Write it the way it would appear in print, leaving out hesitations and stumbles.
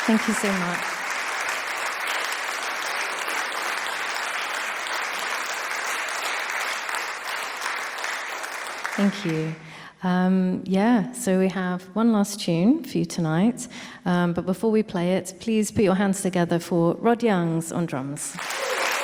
Thank you so much. Thank you. So we have one last tune for you tonight, but before we play it, please put your hands together for Rod Youngs on drums.